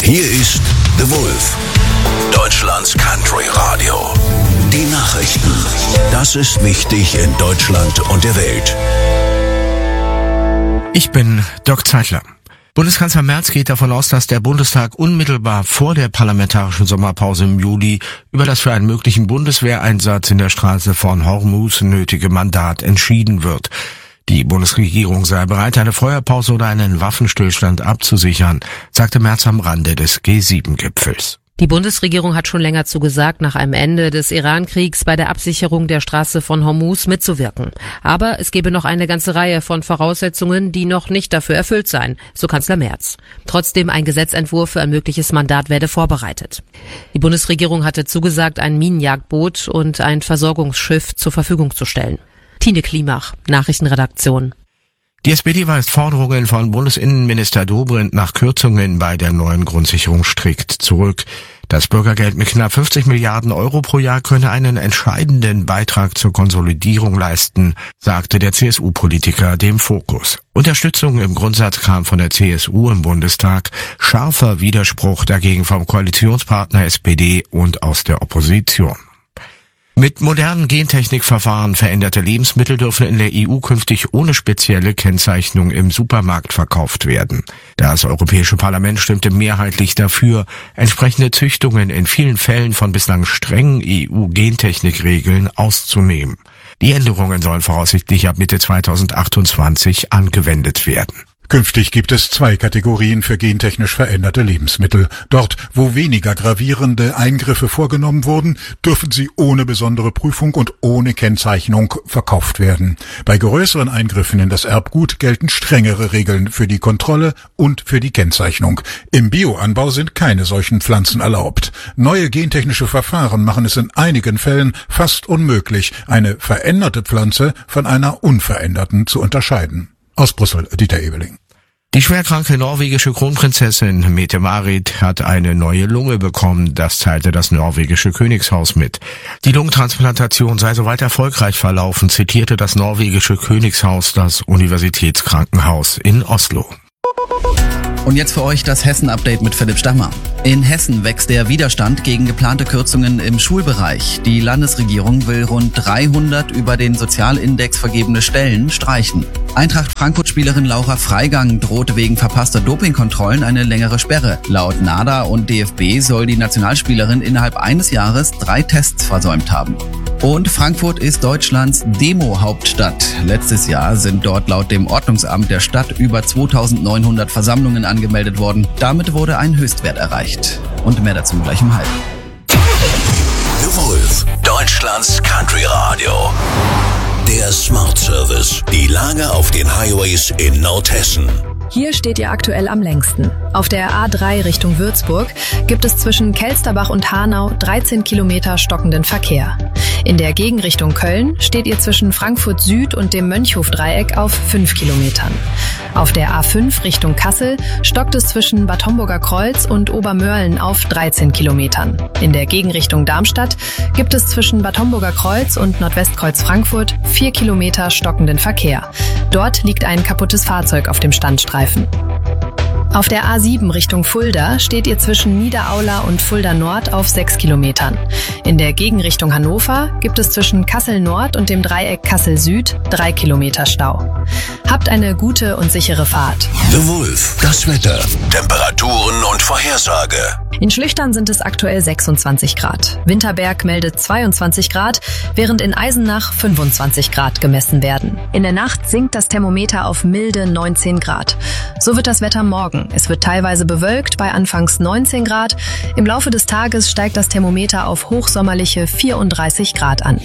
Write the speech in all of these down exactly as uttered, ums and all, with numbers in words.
Hier ist The Wolf, Deutschlands Country Radio. Die Nachrichten. Das ist wichtig in Deutschland und der Welt. Ich bin Dirk Zeitler. Bundeskanzler Merz geht davon aus, dass der Bundestag unmittelbar vor der parlamentarischen Sommerpause im Juli über das für einen möglichen Bundeswehreinsatz in der Straße von Hormuz nötige Mandat entschieden wird. Die Bundesregierung sei bereit, eine Feuerpause oder einen Waffenstillstand abzusichern, sagte Merz am Rande des G sieben Gipfels. Die Bundesregierung hat schon länger zugesagt, nach einem Ende des Iran-Kriegs bei der Absicherung der Straße von Hormuz mitzuwirken. Aber es gebe noch eine ganze Reihe von Voraussetzungen, die noch nicht dafür erfüllt seien, so Kanzler Merz. Trotzdem ein Gesetzentwurf für ein mögliches Mandat werde vorbereitet. Die Bundesregierung hatte zugesagt, ein Minenjagdboot und ein Versorgungsschiff zur Verfügung zu stellen. Tine Klimach, Nachrichtenredaktion. Die S P D weist Forderungen von Bundesinnenminister Dobrindt nach Kürzungen bei der neuen Grundsicherung strikt zurück. Das Bürgergeld mit knapp fünfzig Milliarden Euro pro Jahr könne einen entscheidenden Beitrag zur Konsolidierung leisten, sagte der C S U-Politiker dem Fokus. Unterstützung im Grundsatz kam von der C S U im Bundestag, scharfer Widerspruch dagegen vom Koalitionspartner S P D und aus der Opposition. Mit modernen Gentechnikverfahren veränderte Lebensmittel dürfen in der E U künftig ohne spezielle Kennzeichnung im Supermarkt verkauft werden. Das Europäische Parlament stimmte mehrheitlich dafür, entsprechende Züchtungen in vielen Fällen von bislang strengen E U-Gentechnikregeln auszunehmen. Die Änderungen sollen voraussichtlich ab Mitte zweitausendachtundzwanzig angewendet werden. Künftig gibt es zwei Kategorien für gentechnisch veränderte Lebensmittel. Dort, wo weniger gravierende Eingriffe vorgenommen wurden, dürfen sie ohne besondere Prüfung und ohne Kennzeichnung verkauft werden. Bei größeren Eingriffen in das Erbgut gelten strengere Regeln für die Kontrolle und für die Kennzeichnung. Im Bioanbau sind keine solchen Pflanzen erlaubt. Neue gentechnische Verfahren machen es in einigen Fällen fast unmöglich, eine veränderte Pflanze von einer unveränderten zu unterscheiden. Aus Brüssel, Dieter Ebeling. Die schwerkranke norwegische Kronprinzessin Mette-Marit hat eine neue Lunge bekommen, das teilte das norwegische Königshaus mit. Die Lungentransplantation sei soweit erfolgreich verlaufen, zitierte das norwegische Königshaus das Universitätskrankenhaus in Oslo. Und jetzt für euch das Hessen-Update mit Philipp Stammer. In Hessen wächst der Widerstand gegen geplante Kürzungen im Schulbereich. Die Landesregierung will rund dreihundert über den Sozialindex vergebene Stellen streichen. Eintracht Frankfurt-Spielerin Laura Freigang droht wegen verpasster Dopingkontrollen eine längere Sperre. Laut NADA und D F B soll die Nationalspielerin innerhalb eines Jahres drei Tests versäumt haben. Und Frankfurt ist Deutschlands Demo-Hauptstadt. Letztes Jahr sind dort laut dem Ordnungsamt der Stadt über zweitausendneunhundert Versammlungen angemeldet worden. Damit wurde ein Höchstwert erreicht. Und mehr dazu gleich um halb. The Wolf, Deutschlands Country Radio. Der Smart Service. Die Lage auf den Highways in Nordhessen. Hier steht ihr aktuell am längsten. Auf der A drei Richtung Würzburg gibt es zwischen Kelsterbach und Hanau dreizehn Kilometer stockenden Verkehr. In der Gegenrichtung Köln steht ihr zwischen Frankfurt Süd und dem Mönchhof-Dreieck auf fünf Kilometern. Auf der A fünf Richtung Kassel stockt es zwischen Bad Homburger Kreuz und Obermörlen auf dreizehn Kilometern. In der Gegenrichtung Darmstadt gibt es zwischen Bad Homburger Kreuz und Nordwestkreuz Frankfurt vier Kilometer stockenden Verkehr. Dort liegt ein kaputtes Fahrzeug auf dem Standstreifen. Auf der A sieben Richtung Fulda steht ihr zwischen Niederaula und Fulda Nord auf sechs Kilometern. In der Gegenrichtung Hannover gibt es zwischen Kassel Nord und dem Dreieck Kassel Süd drei Kilometer Stau. Habt eine gute und sichere Fahrt. The Wolf, das Wetter, Temperaturen und Vorhersage. In Schlüchtern sind es aktuell sechsundzwanzig Grad. Winterberg meldet zweiundzwanzig Grad, während in Eisenach fünfundzwanzig Grad gemessen werden. In der Nacht sinkt das Thermometer auf milde neunzehn Grad. So wird das Wetter morgen. Es wird teilweise bewölkt bei anfangs neunzehn Grad. Im Laufe des Tages steigt das Thermometer auf hochsommerliche vierunddreißig Grad an.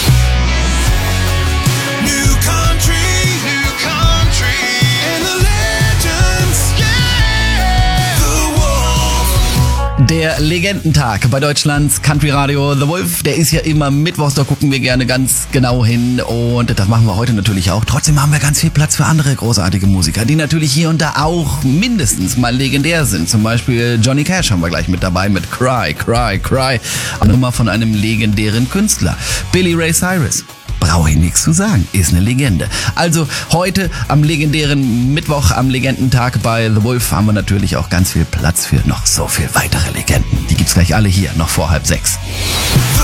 Der Legendentag bei Deutschlands Country Radio The Wolf, der ist ja immer mittwochs, da gucken wir gerne ganz genau hin und das machen wir heute natürlich auch. Trotzdem haben wir ganz viel Platz für andere großartige Musiker, die natürlich hier und da auch mindestens mal legendär sind. Zum Beispiel Johnny Cash haben wir gleich mit dabei mit Cry, Cry, Cry. Eine Nummer von einem legendären Künstler, Billy Ray Cyrus. brauche ich nichts zu sagen, ist eine Legende. Also heute am legendären Mittwoch, am Legendentag bei The Wolf, haben wir natürlich auch ganz viel Platz für noch so viel weitere Legenden. Die gibt's gleich alle hier, noch vor halb sechs.